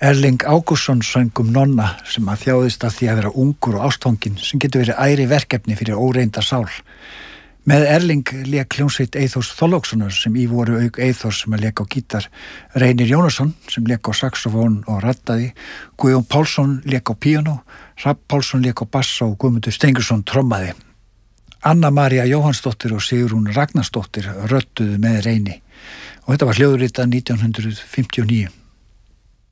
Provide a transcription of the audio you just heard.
Erling Ágústsson söng Nonna sem að þjáðist af því að vera ungur og ástfanginn sem getur verið æri verkefni fyrir óreynda sál. Með Erling lék hljómsveit Eyþórs Þorlákssonar sem í voru auk Eyþórs sem að lék á gítar, Reynir Jónasson sem lék á saxofón og raddaði, Guðjón Pálsson lék á píanó, Hrafn Pálsson lék á bassa og Guðmundur Steingrímsson trommaði. Anna María Jóhannsdóttir og Sigrún Ragnarsdóttir rödduðu með Reyni og þetta var hljóðritað 1959.